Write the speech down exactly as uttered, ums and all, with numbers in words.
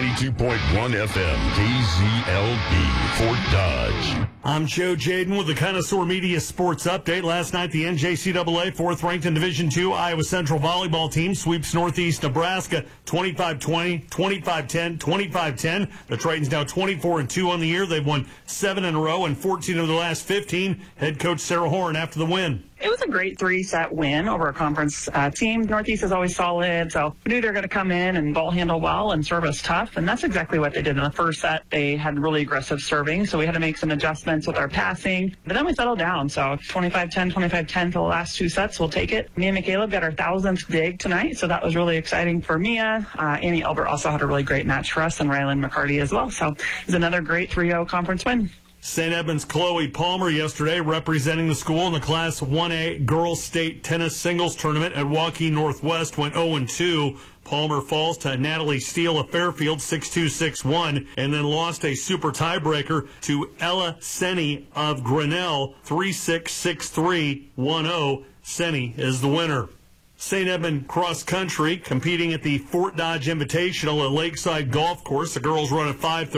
ninety-two point one F M, K Z L B, Fort Dodge. I'm Joe Jaden with the Connoisseur Media Sports Update. Last night, the N J C double A fourth-ranked in Division two Iowa Central volleyball team sweeps Northeast Nebraska twenty-five twenty, twenty-five ten, twenty-five ten. The Tritons now twenty-four and two on the year. They've won seven in a row and fourteen of the last fifteen. Head coach Sarah Horn after the win. It was a great three-set win over a conference uh, team. Northeast is always solid, so we knew they were going to come in and ball handle well and serve us tough, and that's exactly what they did in the first set. They had really aggressive serving, so we had to make some adjustments with our passing, but then we settled down. So twenty-five ten, twenty-five ten for the last two sets, we'll take it. Mia McCaleb got our thousandth dig tonight, so that was really exciting for Mia. Uh, Annie Albert also had a really great match for us, and Rylan McCarty as well. So it was another great three oh conference win. Saint Edmunds' Chloe Palmer yesterday representing the school in the Class one A Girls State Tennis Singles Tournament at Waukee Northwest went oh and two. Palmer falls to Natalie Steele of Fairfield six two, six one, and then lost a super tiebreaker to Ella Senni of Grinnell three six, six three, one oh. Senni is the winner. Saint Edmund Cross Country competing at the Fort Dodge Invitational at Lakeside Golf Course. The girls run at five thirty.